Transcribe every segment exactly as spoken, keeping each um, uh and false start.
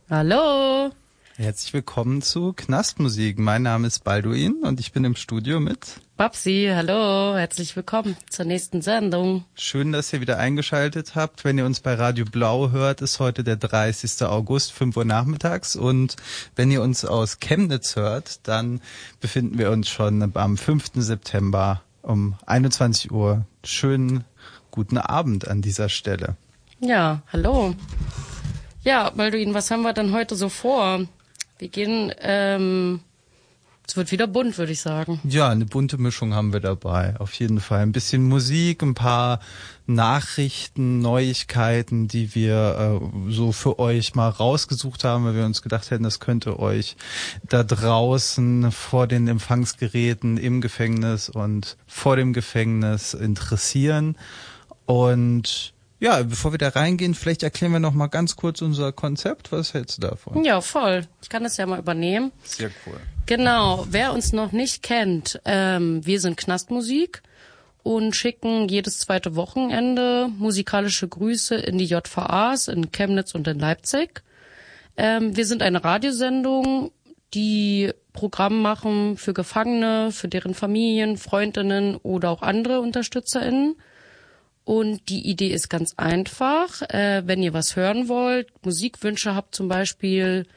Hallo. Herzlich willkommen zu Knastmusik. Mein Name ist Balduin und ich bin im Studio mit Babsi. Hallo, herzlich willkommen zur nächsten Sendung. Schön, dass ihr wieder eingeschaltet habt. Wenn ihr uns bei Radio Blau hört, ist heute der dreißigster August, fünf Uhr nachmittags. Und wenn ihr uns aus Chemnitz hört, dann befinden wir uns schon am fünften September um einundzwanzig Uhr. Schönen guten Abend an dieser Stelle. Ja, hallo. Ja, Balduin, was haben wir denn heute so vor? Wir gehen, ähm, es wird wieder bunt, würde ich sagen. Ja, eine bunte Mischung haben wir dabei, auf jeden Fall. Ein bisschen Musik, ein paar Nachrichten, Neuigkeiten, die wir äh, so für euch mal rausgesucht haben, weil wir uns gedacht hätten, das könnte euch da draußen vor den Empfangsgeräten im Gefängnis und vor dem Gefängnis interessieren. Und ja, bevor wir da reingehen, vielleicht erklären wir noch mal ganz kurz unser Konzept. Was hältst du davon? Ja, voll. Ich kann das ja mal übernehmen. Sehr cool. Genau. Wer uns noch nicht kennt, ähm, wir sind Knastmusik und schicken jedes zweite Wochenende musikalische Grüße in die J V As in Chemnitz und in Leipzig. Ähm, wir sind eine Radiosendung, die Programm machen für Gefangene, für deren Familien, Freundinnen oder auch andere UnterstützerInnen. Und die Idee ist ganz einfach. Äh, wenn ihr was hören wollt, Musikwünsche habt zum Beispiel,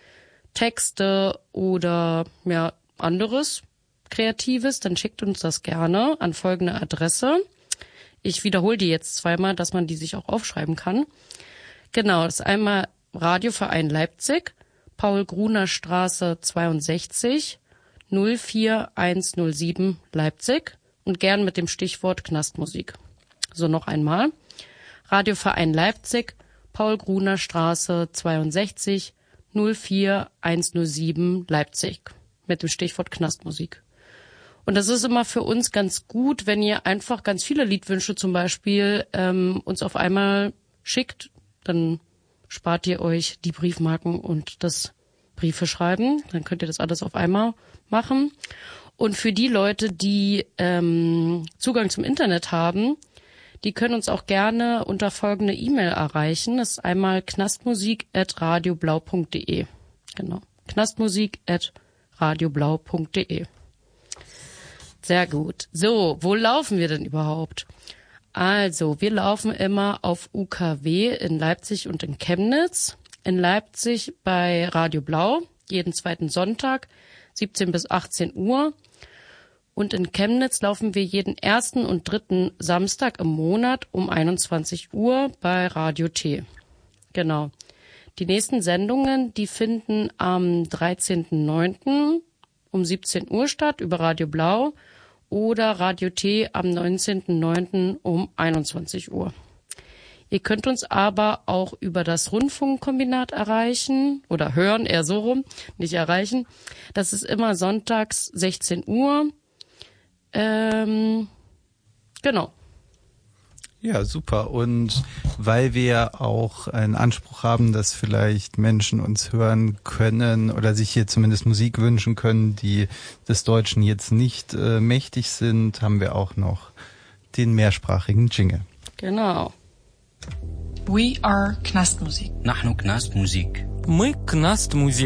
Texte oder ja anderes Kreatives, dann schickt uns das gerne an folgende Adresse. Ich wiederhole die jetzt zweimal, dass man die sich auch aufschreiben kann. Genau, das ist einmal Radioverein Leipzig, Paul-Gruner-Straße zweiundsechzig, null vier eins null sieben Leipzig und gern mit dem Stichwort Knastmusik. So, noch einmal. Radioverein Leipzig, Paul-Gruner-Straße zweiundsechzig, null vier eins null sieben Leipzig. Mit dem Stichwort Knastmusik. Und das ist immer für uns ganz gut, wenn ihr einfach ganz viele Liedwünsche zum Beispiel ähm, uns auf einmal schickt. Dann spart ihr euch die Briefmarken und das Briefe schreiben. Dann könnt ihr das alles auf einmal machen. Und für die Leute, die ähm, Zugang zum Internet haben, die können uns auch gerne unter folgende E-Mail erreichen. Das ist einmal knastmusik at radioblau punkt de. Genau. knastmusik at radioblau punkt de. Sehr gut. So, wo laufen wir denn überhaupt? Also, wir laufen immer auf U K W in Leipzig und in Chemnitz. In Leipzig bei Radio Blau, jeden zweiten Sonntag, siebzehn bis achtzehn Uhr. Und in Chemnitz laufen wir jeden ersten und dritten Samstag im Monat um einundzwanzig Uhr bei Radio T. Genau. Die nächsten Sendungen, die finden am dreizehnten neunten um siebzehn Uhr statt über Radio Blau oder Radio T am neunzehnten neunten um einundzwanzig Uhr. Ihr könnt uns aber auch über das Rundfunkkombinat erreichen oder hören, eher so rum, nicht erreichen. Das ist immer sonntags sechzehn Uhr. Ähm, genau. Ja, super. Und weil wir auch einen Anspruch haben, dass vielleicht Menschen uns hören können oder sich hier zumindest Musik wünschen können, die des Deutschen jetzt nicht äh, mächtig sind, haben wir auch noch den mehrsprachigen Jingle. Genau. We are Knastmusik. نحن Knastmusik. Мы Knastmusik.